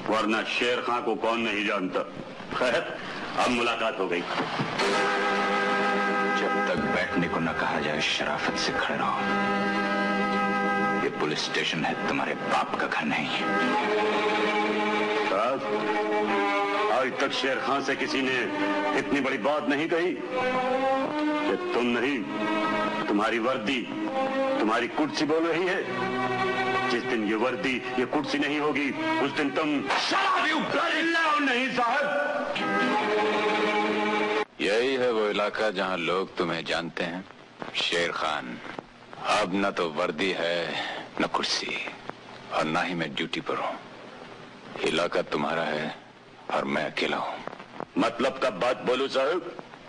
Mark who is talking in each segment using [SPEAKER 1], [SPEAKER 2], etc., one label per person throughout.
[SPEAKER 1] वरना शेर खां को कौन नहीं जानता। खैर, अब मुलाकात हो गई।
[SPEAKER 2] जब तक बैठने को न कहा जाए शराफत से खड़े रहो। ये पुलिस स्टेशन है, तुम्हारे बाप का घर नहीं है।
[SPEAKER 1] साहब, आज तक शेर खां से किसी ने इतनी बड़ी बात नहीं कही कि तुम नहीं, तुम्हारी वर्दी, तुम्हारी कुर्सी बोल रही है। जिस दिन ये वर्दी, ये कुर्सी नहीं होगी, उस दिन तुम नहीं साहब।
[SPEAKER 2] यही है वो इलाका जहां लोग तुम्हें जानते हैं, शेर खान। अब न तो वर्दी है, न कुर्सी, और न ही मैं ड्यूटी पर हूं। इलाका तुम्हारा है और मैं अकेला हूं।
[SPEAKER 1] मतलब कब बात बोलूं साहब?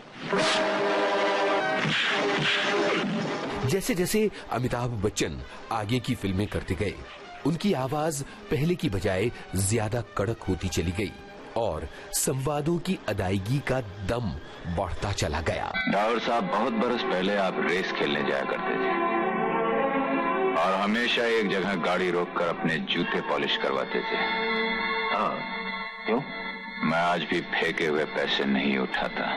[SPEAKER 3] जैसे जैसे अमिताभ बच्चन आगे की फिल्में करते गए, उनकी आवाज पहले की बजाय ज्यादा कड़क होती चली गई और संवादों की अदायगी का दम बढ़ता चला गया।
[SPEAKER 2] डावर साहब, बहुत बरस पहले आप रेस खेलने जाया करते थे और हमेशा एक जगह गाड़ी रोककर अपने जूते पॉलिश करवाते थे। हाँ, क्यों? मैं आज भी फेंके हुए पैसे नहीं उठाता।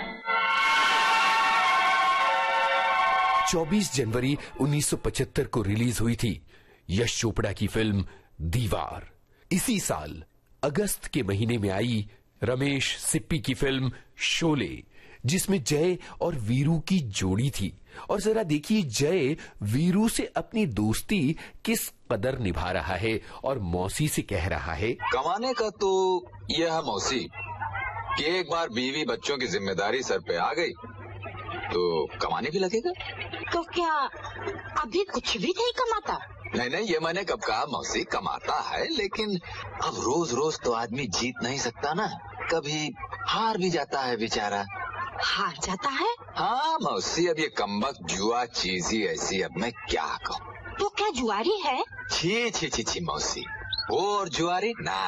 [SPEAKER 3] 24 जनवरी 1975 को रिलीज हुई थी यश चोपड़ा की फिल्म दीवार। इसी साल अगस्त के महीने में आई रमेश सिप्पी की फिल्म शोले, जिसमें जय और वीरू की जोड़ी थी। और जरा देखिए जय वीरू से अपनी दोस्ती किस कदर निभा रहा है और मौसी से कह रहा है,
[SPEAKER 4] कमाने का तो यह है मौसी कि एक बार बीवी बच्चों की जिम्मेदारी सर पे आ गई तो कमाने भी लगेगा।
[SPEAKER 5] तो क्या अभी कुछ भी नहीं कमाता?
[SPEAKER 4] नहीं, ये मैंने कब कहा मौसी, कमाता है, लेकिन अब रोज रोज तो आदमी जीत नहीं सकता ना, कभी हार भी जाता है बेचारा।
[SPEAKER 5] हार जाता है?
[SPEAKER 4] हाँ मौसी, अब ये कमबख्त जुआ चीज ही ऐसी, अब मैं क्या कहूँ।
[SPEAKER 5] तो क्या जुआरी है?
[SPEAKER 4] छी छी छी छी मौसी, वो और जुआरी ना,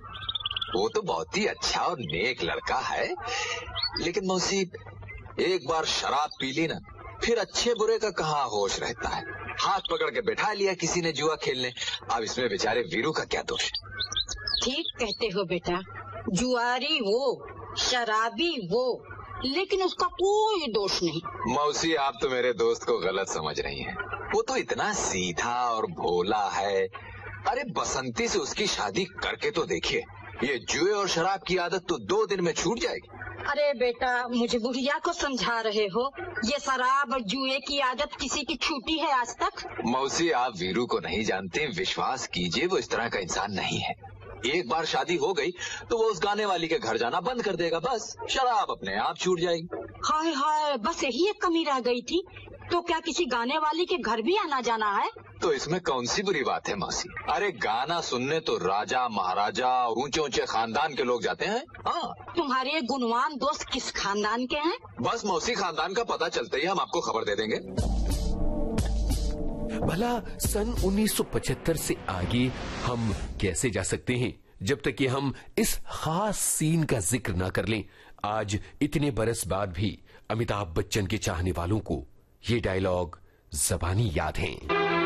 [SPEAKER 4] वो तो बहुत ही अच्छा और नेक लड़का है, लेकिन मौसी एक बार शराब पी ली ना, फिर अच्छे बुरे का कहाँ होश रहता है। हाथ पकड़ के बैठा लिया किसी ने जुआ खेलने, अब इसमें बेचारे वीरू का क्या दोष?
[SPEAKER 5] ठीक कहते हो बेटा, जुआरी वो, शराबी वो, लेकिन उसका कोई दोष नहीं।
[SPEAKER 4] मौसी, आप तो मेरे दोस्त को गलत समझ रही हैं। वो तो इतना सीधा और भोला है। अरे बसंती से उसकी शादी करके तो देखिए, ये जुए और शराब की आदत तो 2 दिन में छूट जाएगी।
[SPEAKER 5] अरे बेटा, मुझे बुढ़िया को समझा रहे हो? ये शराब और जुए की आदत किसी की छूटी है आज तक?
[SPEAKER 4] मौसी, आप वीरू को नहीं जानते, विश्वास कीजिए वो इस तरह का इंसान नहीं है। एक बार शादी हो गई तो वो उस गाने वाली के घर जाना बंद कर देगा, बस शराब अपने आप छूट जाएगी।
[SPEAKER 5] हाय हाय, बस यही एक कमी रह गई थी। तो क्या किसी गाने वाली के घर भी आना जाना है?
[SPEAKER 4] तो इसमें कौन सी बुरी बात है मौसी? अरे गाना सुनने तो राजा महाराजा ऊंचे ऊंचे खानदान के लोग जाते हैं। हाँ,
[SPEAKER 5] तुम्हारे गुणवान दोस्त किस खानदान के हैं?
[SPEAKER 4] बस मौसी, खानदान का पता चलते ही हम आपको खबर दे देंगे।
[SPEAKER 3] भला सन 1975 से आगे हम कैसे जा सकते हैं जब तक कि हम इस खास सीन का जिक्र ना कर लें। आज इतने बरस बाद भी अमिताभ बच्चन के चाहने वालों को ये डायलॉग ज़बानी याद हैं।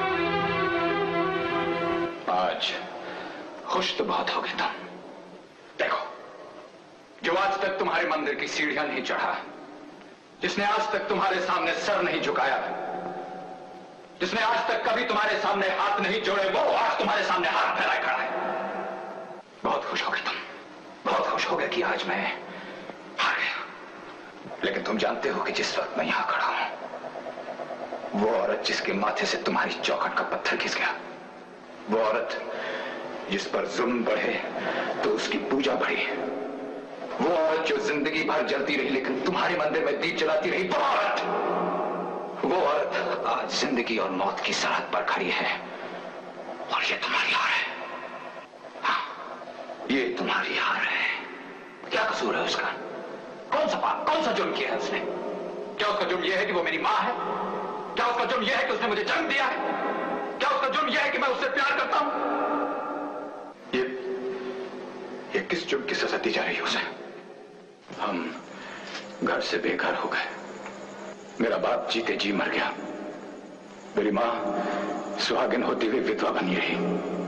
[SPEAKER 2] आज खुश तो बहुत हो गए तुम। देखो, जो आज तक तुम्हारे मंदिर की सीढ़ियां नहीं चढ़ा, जिसने आज तक तुम्हारे सामने सर नहीं झुकाया, जिसने आज तक कभी तुम्हारे सामने हाथ नहीं जोड़े, वो आज तुम्हारे सामने हाथ फैलाए खड़ा है। बहुत खुश हो गए तुम, बहुत खुश हो गए कि आज मैं हार गया। लेकिन तुम जानते हो कि जिस वक्त मैं यहां खड़ा हूं, वो औरत जिसके माथे से तुम्हारी चौखट का पत्थर खिस गया, वो औरत जिस पर जुल्म बढ़े तो उसकी पूजा बढ़ी, वो औरत जो जिंदगी भर जलती रही लेकिन तुम्हारे मंदिर में दीप जलाती रही, वो औरत आज जिंदगी और मौत की सरहद पर खड़ी है। और ये तुम्हारी हार है। हाँ, ये तुम्हारी हार है। क्या कसूर है उसका? कौन सा पाप, कौन सा जुर्म किया है उसने? क्या उसका जुर्म यह है कि वो मेरी मां है? क्या उसका जुर्म यह है कि उसने मुझे जन्म दिया है? क्या उसका जुर्म यह है कि मैं उससे प्यार करता हूं? ये किस जुर्म की सजा दी जा रही है उसे? हम घर से बेघर हो गए, मेरा बाप जीते जी मर गया, मेरी मां सुहागिन होती हुई विधवा बनी रही।